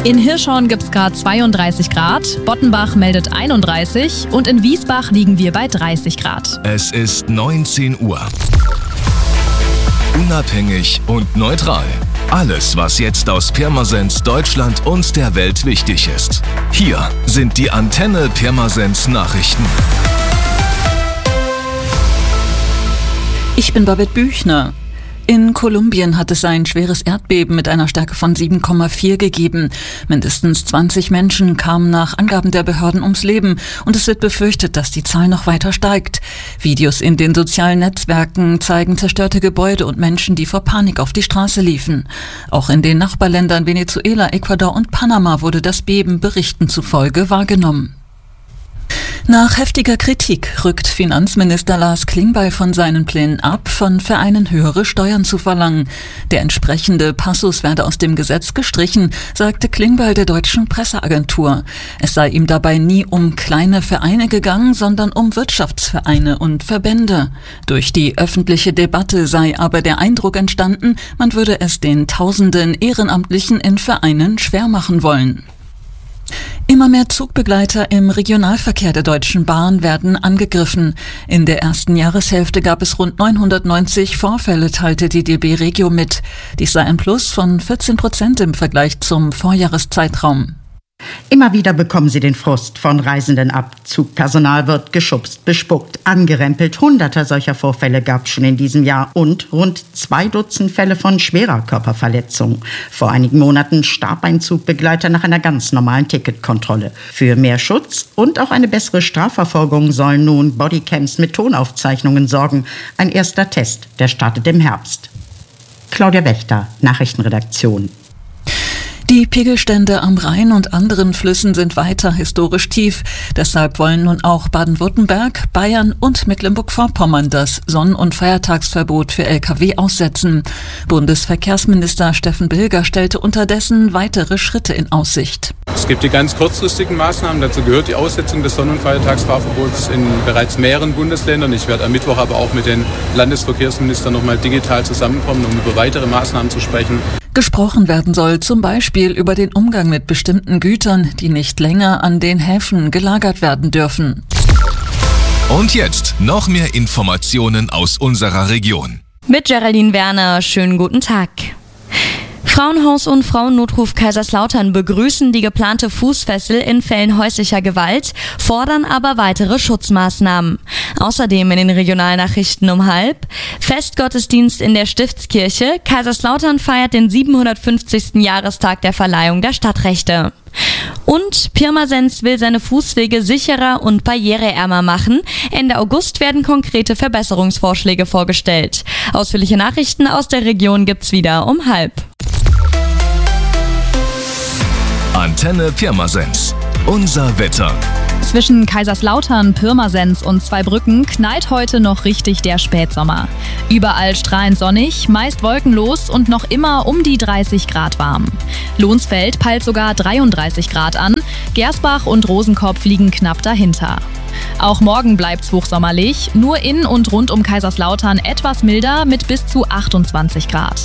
In Hirschhorn gibt es gerade 32 Grad, Bottenbach meldet 31 und in Wiesbach liegen wir bei 30 Grad. Es ist 19 Uhr. Unabhängig und neutral. Alles, was jetzt aus Pirmasens, Deutschland und der Welt wichtig ist. Hier sind die Antenne Pirmasens Nachrichten. Ich bin Babette Büchner. In Kolumbien hat es ein schweres Erdbeben mit einer Stärke von 7,4 gegeben. Mindestens 20 Menschen kamen nach Angaben der Behörden ums Leben und es wird befürchtet, dass die Zahl noch weiter steigt. Videos in den sozialen Netzwerken zeigen zerstörte Gebäude und Menschen, die vor Panik auf die Straße liefen. Auch in den Nachbarländern Venezuela, Ecuador und Panama wurde das Beben Berichten zufolge wahrgenommen. Nach heftiger Kritik rückt Finanzminister Lars Klingbeil von seinen Plänen ab, von Vereinen höhere Steuern zu verlangen. Der entsprechende Passus werde aus dem Gesetz gestrichen, sagte Klingbeil der deutschen Presseagentur. Es sei ihm dabei nie um kleine Vereine gegangen, sondern um Wirtschaftsvereine und Verbände. Durch die öffentliche Debatte sei aber der Eindruck entstanden, man würde es den Tausenden Ehrenamtlichen in Vereinen schwer machen wollen. Immer mehr Zugbegleiter im Regionalverkehr der Deutschen Bahn werden angegriffen. In der ersten Jahreshälfte gab es rund 990 Vorfälle, teilte die DB Regio mit. Dies sei ein Plus von 14% im Vergleich zum Vorjahreszeitraum. Immer wieder bekommen sie den Frust von Reisenden ab. Zugpersonal wird geschubst, bespuckt, angerempelt. Hunderter solcher Vorfälle gab es schon in diesem Jahr und rund 2 Dutzend Fälle von schwerer Körperverletzung. Vor einigen Monaten starb ein Zugbegleiter nach einer ganz normalen Ticketkontrolle. Für mehr Schutz und auch eine bessere Strafverfolgung sollen nun Bodycams mit Tonaufzeichnungen sorgen. Ein erster Test, der startet im Herbst. Claudia Wächter, Nachrichtenredaktion. Die Pegelstände am Rhein und anderen Flüssen sind weiter historisch tief. Deshalb wollen nun auch Baden-Württemberg, Bayern und Mecklenburg-Vorpommern das Sonn- und Feiertagsverbot für Lkw aussetzen. Bundesverkehrsminister Steffen Bilger stellte unterdessen weitere Schritte in Aussicht. Es gibt die ganz kurzfristigen Maßnahmen. Dazu gehört die Aussetzung des Sonn- und Feiertagsfahrverbots in bereits mehreren Bundesländern. Ich werde am Mittwoch aber auch mit den Landesverkehrsministern nochmal digital zusammenkommen, um über weitere Maßnahmen zu sprechen. Gesprochen werden soll zum Beispiel über den Umgang mit bestimmten Gütern, die nicht länger an den Häfen gelagert werden dürfen. Und jetzt noch mehr Informationen aus unserer Region. Mit Geraldine Werner, schönen guten Tag. Frauenhaus und Frauennotruf Kaiserslautern begrüßen die geplante Fußfessel in Fällen häuslicher Gewalt, fordern aber weitere Schutzmaßnahmen. Außerdem in den Regionalnachrichten um 12:30 Festgottesdienst in der Stiftskirche. Kaiserslautern feiert den 750. Jahrestag der Verleihung der Stadtrechte. Und Pirmasens will seine Fußwege sicherer und barriereärmer machen. Ende August werden konkrete Verbesserungsvorschläge vorgestellt. Ausführliche Nachrichten aus der Region gibt's wieder um 12:30. Antenne Pirmasens. Unser Wetter. Zwischen Kaiserslautern, Pirmasens und Zweibrücken knallt heute noch richtig der Spätsommer. Überall strahlend sonnig, meist wolkenlos und noch immer um die 30 Grad warm. Lohnsfeld peilt sogar 33 Grad an, Gersbach und Rosenkopf liegen knapp dahinter. Auch morgen bleibt's hochsommerlich, nur in und rund um Kaiserslautern etwas milder mit bis zu 28 Grad.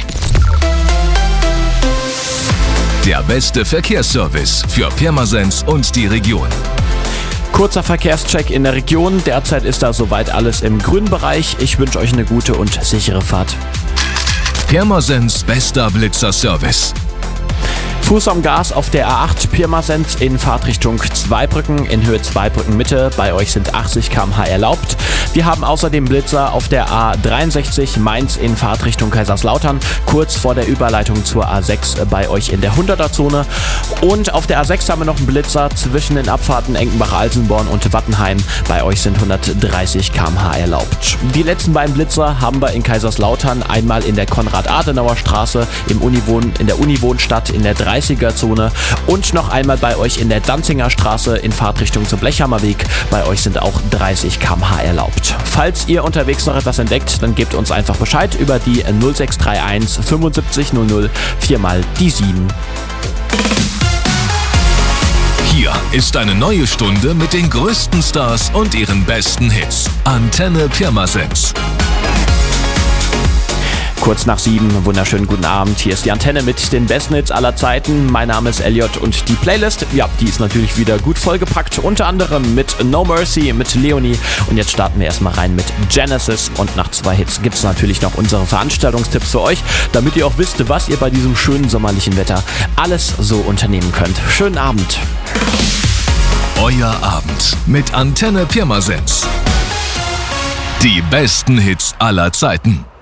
Der beste Verkehrsservice für Pirmasens und die Region. Kurzer Verkehrscheck in der Region. Derzeit ist da soweit alles im grünen Bereich. Ich wünsche euch eine gute und sichere Fahrt. Pirmasens bester Blitzerservice. Fuß am Gas auf der A8 Pirmasens in Fahrtrichtung Zweibrücken in Höhe Zweibrücken Mitte. Bei euch sind 80 km/h erlaubt. Wir haben außerdem Blitzer auf der A63 Mainz in Fahrtrichtung Kaiserslautern, kurz vor der Überleitung zur A6 bei euch in der 100er-Zone. Und auf der A6 haben wir noch einen Blitzer zwischen den Abfahrten Enkenbach-Alsenborn und Wattenheim. Bei euch sind 130 km/h erlaubt. Die letzten beiden Blitzer haben wir in Kaiserslautern, einmal in der Konrad-Adenauer-Straße in der Uniwohnstadt in der 30er-Zone und noch einmal bei euch in der Danzinger Straße in Fahrtrichtung zum Blechhammer Weg. Bei euch sind auch 30 km/h erlaubt. Falls ihr unterwegs noch etwas entdeckt, dann gebt uns einfach Bescheid über die 0631 75 00 4 die 7. Hier ist eine neue Stunde mit den größten Stars und ihren besten Hits. Antenne Pirmasens. Kurz nach 7, wunderschönen guten Abend. Hier ist die Antenne mit den besten Hits aller Zeiten. Mein Name ist Elliot und die Playlist, ja, die ist natürlich wieder gut vollgepackt. Unter anderem mit No Mercy, mit Leonie. Und jetzt starten wir erstmal rein mit Genesis. Und nach 2 Hits gibt es natürlich noch unsere Veranstaltungstipps für euch, damit ihr auch wisst, was ihr bei diesem schönen sommerlichen Wetter alles so unternehmen könnt. Schönen Abend. Euer Abend mit Antenne Pirmasens. Die besten Hits aller Zeiten.